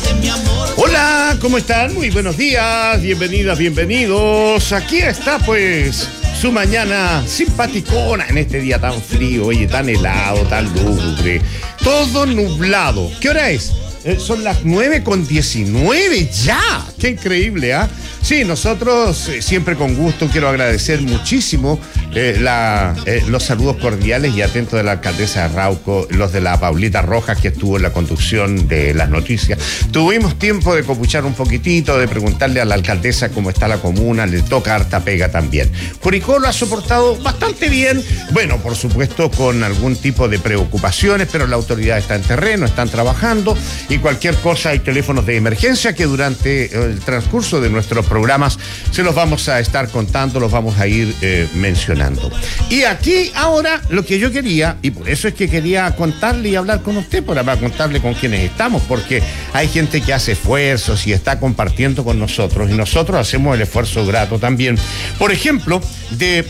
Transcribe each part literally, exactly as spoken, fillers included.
Hola, ¿cómo están? Muy buenos días, bienvenidas, bienvenidos. Aquí está pues su mañana simpaticona en este día tan frío, oye, tan helado, tan lúgubre, todo nublado. ¿Qué hora es? Eh, son las nueve con diecinueve ya. Qué increíble, ¿ah? ¿eh? Sí, nosotros eh, siempre con gusto quiero agradecer muchísimo eh, la, eh, los saludos cordiales y atentos de la alcaldesa de Arauco, los de la Paulita Rojas que estuvo en la conducción de las noticias. Tuvimos tiempo de copuchar un poquitito, de preguntarle a la alcaldesa cómo está la comuna, le toca harta pega también. Curicó lo ha soportado bastante bien, bueno, por supuesto con algún tipo de preocupaciones, pero la autoridad está en terreno, están trabajando y cualquier cosa hay teléfonos de emergencia que durante el transcurso de nuestros programas se los vamos a estar contando, los vamos a ir eh, mencionando. Y aquí ahora lo que yo quería, y por eso es que quería contarle y hablar con usted, para contarle con quienes estamos, porque hay gente que hace esfuerzos y está compartiendo con nosotros, y nosotros hacemos el esfuerzo grato también. Por ejemplo, de,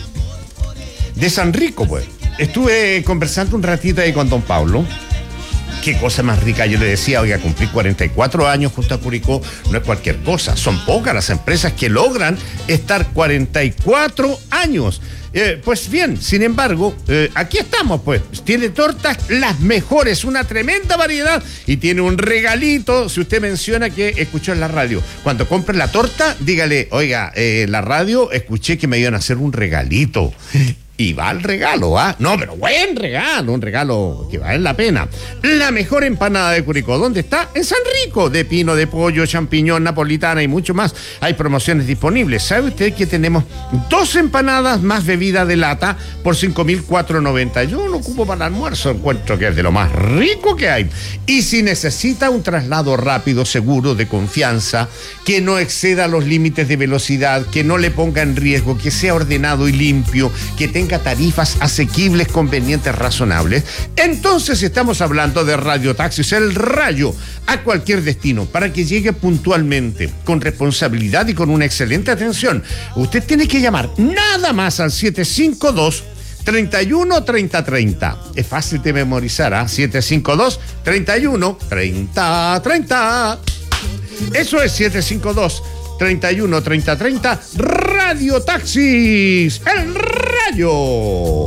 de San Rico, pues, estuve conversando un ratito ahí con don Pablo. Qué cosa más rica, yo le decía, oiga, cumplir cuarenta y cuatro años junto a Curicó no es cualquier cosa, son pocas las empresas que logran estar cuarenta y cuatro años. Eh, pues bien, sin embargo, eh, aquí estamos, pues, tiene tortas las mejores, una tremenda variedad y tiene un regalito, si usted menciona que escuchó en la radio. Cuando compre la torta, dígale, oiga, eh, la radio, escuché que me iban a hacer un regalito. Y va el regalo, ¿ah? No, pero buen regalo, un regalo que vale la pena. La mejor empanada de Curicó, ¿dónde está? En San Rico, de pino, de pollo, champiñón, napolitana y mucho más. Hay promociones disponibles. ¿Sabe usted que tenemos dos empanadas más bebida de lata por cinco mil cuatrocientos noventa? Yo lo ocupo para el almuerzo, encuentro que es de lo más rico que hay. Y si necesita un traslado rápido, seguro, de confianza, que no exceda los límites de velocidad, que no le ponga en riesgo, que sea ordenado y limpio, que tenga tarifas asequibles, convenientes, razonables, entonces estamos hablando de Radio Taxis El Rayo, a cualquier destino, para que llegue puntualmente, con responsabilidad y con una excelente atención. Usted tiene que llamar nada más al siete cinco dos, treinta y uno, treinta, treinta. Es fácil de memorizar, ¿ah? ¿eh? siete cinco dos, treinta y uno, treinta, treinta. Eso es siete cinco dos, treinta y uno, treinta, treinta. Radio Taxis El Rayo.